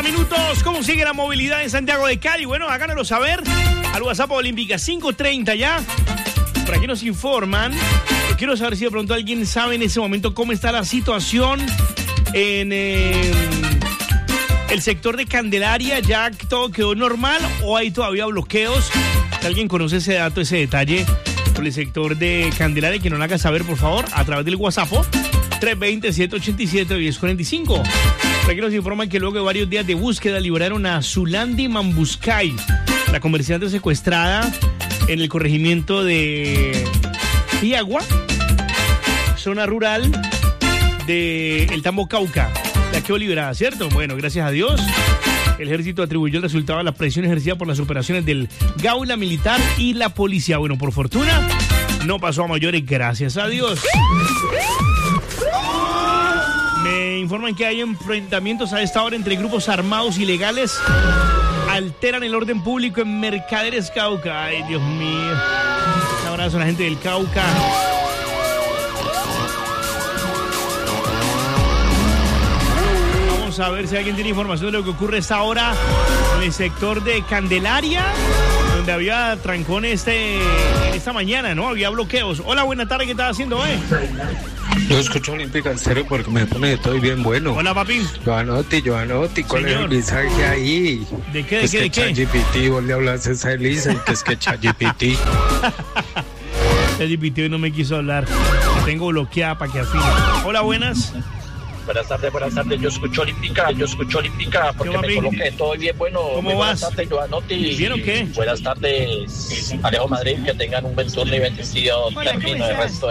Minutos, ¿cómo sigue la movilidad en Santiago de Cali? Bueno, háganoslo saber al WhatsApp Olímpica 530 ya. Por aquí nos informan. Yo quiero saber si de pronto alguien sabe en ese momento cómo está la situación en el sector de Candelaria. ¿Ya todo quedó normal o hay todavía bloqueos? Si alguien conoce ese dato, ese detalle por el sector de Candelaria, que nos lo haga saber, por favor, a través del WhatsApp 320-787-1045. Aquí nos informan que luego de varios días de búsqueda liberaron a Zulandi Mambuscay, la comerciante secuestrada en el corregimiento de Piagua, zona rural de El Tambo, Cauca. Ya quedó liberada, ¿cierto? Bueno, gracias a Dios. El ejército atribuyó el resultado a la presión ejercida por las operaciones del Gaula Militar y la policía. Bueno, por fortuna, no pasó a mayores, gracias a Dios. Me informan que hay enfrentamientos a esta hora entre grupos armados ilegales. Alteran el orden público en Mercaderes, Cauca. Ay, Dios mío. Un abrazo a la gente del Cauca. Vamos a ver si alguien tiene información de lo que ocurre a esta hora en el sector de Candelaria, donde había trancones esta mañana, ¿no? Había bloqueos. Hola, buena tarde, ¿qué estás haciendo, Yo escucho Olímpica en serio porque me pone de todo y bien bueno. Hola, papi. Joanotti, ¿cuál es el mensaje ahí? ¿De qué? ¿De qué? ChatGPT, vos le hablas a esa Elisa y que es que ChatGPT. ChatGPT no me quiso hablar. La tengo bloqueada para que afine. Hola, buenas. Buenas tardes, yo escucho Olímpica porque me coloqué todo bien bueno. ¿Cómo vas? Buenas tardes, Joanotti. ¿Bien o qué? Buenas tardes, Alejo Madrid, que tengan un buen turno y bendecido término de resto